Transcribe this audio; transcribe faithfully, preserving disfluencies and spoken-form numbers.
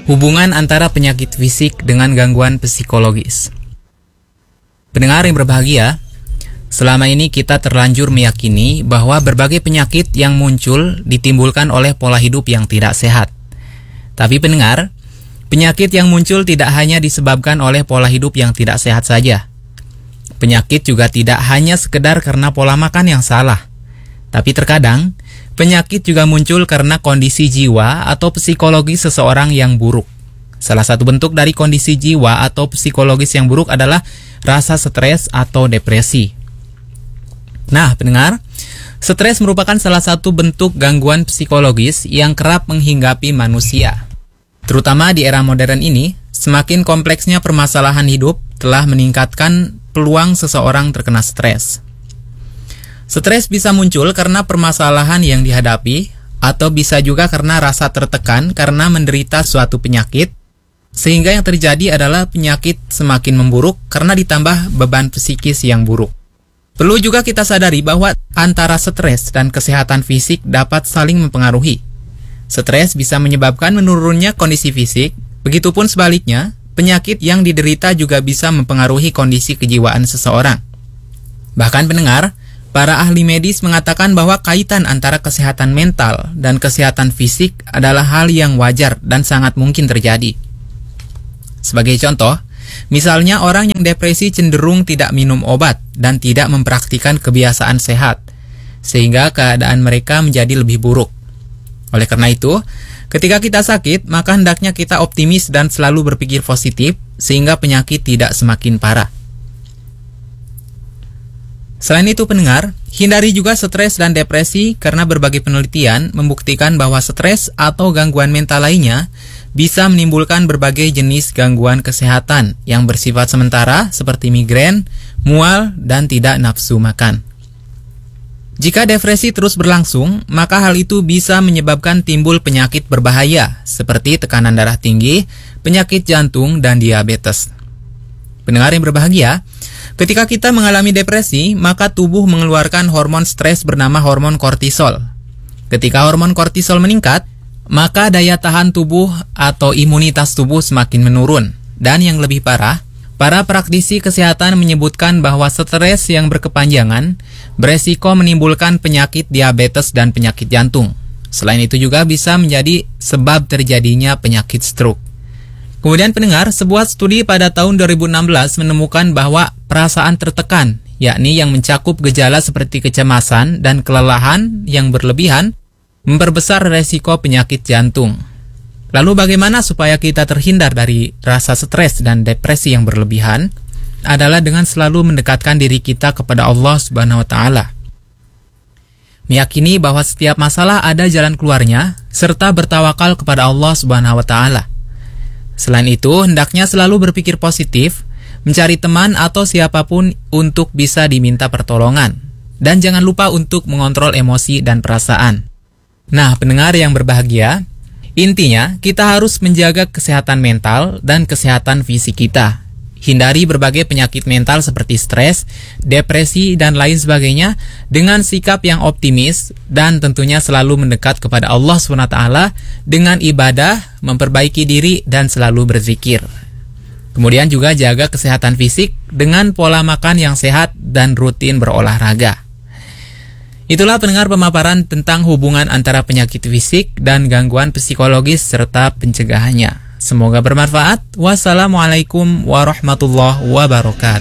Hubungan antara penyakit fisik dengan gangguan psikologis. Pendengar yang berbahagia, selama ini kita terlanjur meyakini bahwa berbagai penyakit yang muncul ditimbulkan oleh pola hidup yang tidak sehat. Tapi pendengar, penyakit yang muncul tidak hanya disebabkan oleh pola hidup yang tidak sehat saja. Penyakit juga tidak hanya sekedar karena pola makan yang salah. Tapi terkadang, penyakit juga muncul karena kondisi jiwa atau psikologi seseorang yang buruk. Salah satu bentuk dari kondisi jiwa atau psikologis yang buruk adalah rasa stres atau depresi. Nah, pendengar, stres merupakan salah satu bentuk gangguan psikologis yang kerap menghinggapi manusia. Terutama di era modern ini, semakin kompleksnya permasalahan hidup telah meningkatkan peluang seseorang terkena stres. Stres bisa muncul karena permasalahan yang dihadapi, atau bisa juga karena rasa tertekan karena menderita suatu penyakit, sehingga yang terjadi adalah penyakit semakin memburuk karena ditambah beban psikis yang buruk. Perlu juga kita sadari bahwa antara stres dan kesehatan fisik dapat saling mempengaruhi. Stres bisa menyebabkan menurunnya kondisi fisik, begitupun sebaliknya, penyakit yang diderita juga bisa mempengaruhi kondisi kejiwaan seseorang. Bahkan pendengar, para ahli medis mengatakan bahwa kaitan antara kesehatan mental dan kesehatan fisik adalah hal yang wajar dan sangat mungkin terjadi. Sebagai contoh, misalnya orang yang depresi cenderung tidak minum obat dan tidak mempraktikkan kebiasaan sehat, sehingga keadaan mereka menjadi lebih buruk. Oleh karena itu, ketika kita sakit, maka hendaknya kita optimis dan selalu berpikir positif, sehingga penyakit tidak semakin parah. Selain itu pendengar, hindari juga stres dan depresi karena berbagai penelitian membuktikan bahwa stres atau gangguan mental lainnya bisa menimbulkan berbagai jenis gangguan kesehatan yang bersifat sementara seperti migrain, mual, dan tidak nafsu makan. Jika depresi terus berlangsung, maka hal itu bisa menyebabkan timbul penyakit berbahaya seperti tekanan darah tinggi, penyakit jantung, dan diabetes. Pendengar yang berbahagia, ketika kita mengalami depresi, maka tubuh mengeluarkan hormon stres bernama hormon kortisol. Ketika hormon kortisol meningkat, maka daya tahan tubuh atau imunitas tubuh semakin menurun. Dan yang lebih parah, para praktisi kesehatan menyebutkan bahwa stres yang berkepanjangan beresiko menimbulkan penyakit diabetes dan penyakit jantung. Selain itu juga bisa menjadi sebab terjadinya penyakit stroke. Kemudian pendengar, sebuah studi pada tahun dua ribu enam belas menemukan bahwa perasaan tertekan, yakni yang mencakup gejala seperti kecemasan dan kelelahan yang berlebihan, memperbesar resiko penyakit jantung. Lalu bagaimana supaya kita terhindar dari rasa stres dan depresi yang berlebihan? Adalah dengan selalu mendekatkan diri kita kepada Allah Subhanahu wa taala. Meyakini bahwa setiap masalah ada jalan keluarnya, serta bertawakal kepada Allah Subhanahu wa taala. Selain itu, hendaknya selalu berpikir positif, mencari teman atau siapapun untuk bisa diminta pertolongan. Dan jangan lupa untuk mengontrol emosi dan perasaan. Nah, pendengar yang berbahagia, intinya kita harus menjaga kesehatan mental dan kesehatan fisik kita. Hindari berbagai penyakit mental seperti stres, depresi, dan lain sebagainya dengan sikap yang optimis dan tentunya selalu mendekat kepada Allah subhanahu wa taala dengan ibadah, memperbaiki diri, dan selalu berzikir. Kemudian juga jaga kesehatan fisik dengan pola makan yang sehat dan rutin berolahraga. Itulah pendengar pemaparan tentang hubungan antara penyakit fisik dan gangguan psikologis serta pencegahannya. Semoga bermanfaat. Wassalamualaikum warahmatullahi wabarakatuh.